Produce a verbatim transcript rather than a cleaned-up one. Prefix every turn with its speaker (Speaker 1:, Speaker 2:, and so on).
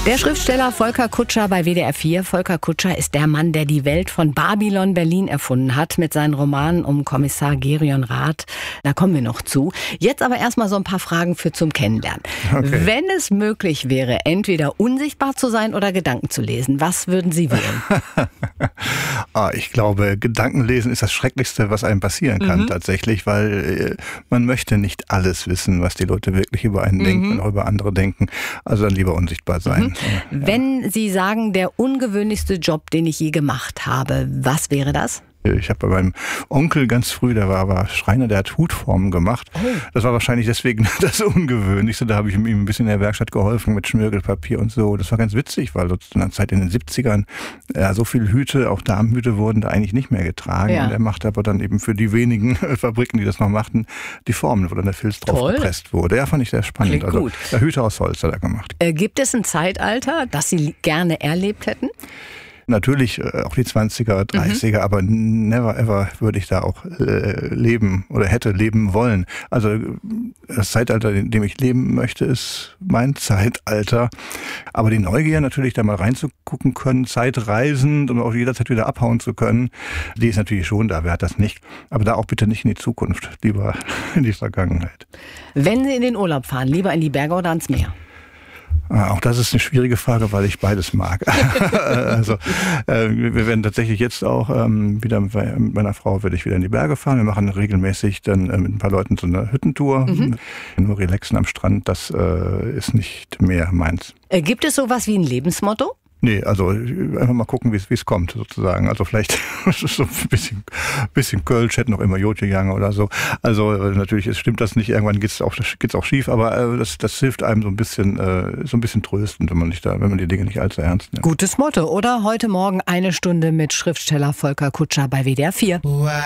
Speaker 1: Der Schriftsteller Volker Kutscher bei W D R vier. Volker Kutscher ist der Mann, der die Welt von Babylon Berlin erfunden hat mit seinen Romanen um Kommissar Gerion Rath. Da kommen wir noch zu. Jetzt aber erstmal so ein paar Fragen für zum Kennenlernen. Okay. Wenn es möglich wäre, entweder unsichtbar zu sein oder Gedanken zu lesen, was würden Sie wählen?
Speaker 2: ah, ich glaube, Gedankenlesen ist das Schrecklichste, was einem passieren kann, mhm. tatsächlich, weil äh, man möchte nicht alles wissen, was die Leute wirklich über einen mhm. denken und auch über andere denken. Also dann lieber unsichtbar sein.
Speaker 1: Mhm. Ja. Wenn Sie sagen, der ungewöhnlichste Job, den ich je gemacht habe, was wäre das?
Speaker 2: Ich habe bei meinem Onkel ganz früh, der war aber Schreiner, der hat Hutformen gemacht. Oh. Das war wahrscheinlich deswegen das Ungewöhnlichste. Da habe ich ihm ein bisschen in der Werkstatt geholfen mit Schmirgelpapier und so. Das war ganz witzig, weil zu einer Zeit in den siebzigern ja, so viele Hüte, auch Damenhüte, wurden da eigentlich nicht mehr getragen. Ja. Und er machte aber dann eben für die wenigen Fabriken, die das noch machten, die Formen, wo dann der Filz drauf Toll. gepresst wurde. Ja, fand ich sehr spannend.
Speaker 1: Klingt gut.
Speaker 2: Also, der Hüte aus Holz hat er gemacht.
Speaker 1: Äh, gibt es ein Zeitalter, das Sie gerne erlebt hätten?
Speaker 2: Natürlich äh, auch die zwanziger, dreißiger, mhm. aber never ever würde ich da auch äh, leben oder hätte leben wollen. Also das Zeitalter, in dem ich leben möchte, ist mein Zeitalter. Aber die Neugier natürlich, da mal reinzugucken können, zeitreisend und auch jederzeit wieder abhauen zu können, die ist natürlich schon da, wer hat das nicht. Aber da auch bitte nicht in die Zukunft, lieber in die Vergangenheit.
Speaker 1: Wenn Sie in den Urlaub fahren, lieber in die Berge oder ans Meer?
Speaker 2: Auch das ist eine schwierige Frage, weil ich beides mag. also äh, wir werden tatsächlich jetzt auch ähm, wieder mit meiner Frau werde ich wieder in die Berge fahren. Wir machen regelmäßig dann äh, mit ein paar Leuten so eine Hüttentour. Mhm. Nur relaxen am Strand, das äh, ist nicht mehr meins.
Speaker 1: Äh, gibt es sowas wie ein Lebensmotto?
Speaker 2: Nee, also einfach mal gucken, wie es kommt sozusagen. Also vielleicht so ein bisschen, bisschen Kölsch, hätte noch immer Jotje gegangen oder so. Also natürlich stimmt das nicht, irgendwann geht's auch, geht's auch schief, aber das, das hilft einem so ein bisschen, so ein bisschen tröstend, wenn man nicht da, wenn man die Dinge nicht allzu ernst nimmt.
Speaker 1: Gutes Motto, oder? Heute Morgen eine Stunde mit Schriftsteller Volker Kutscher bei W D R vier.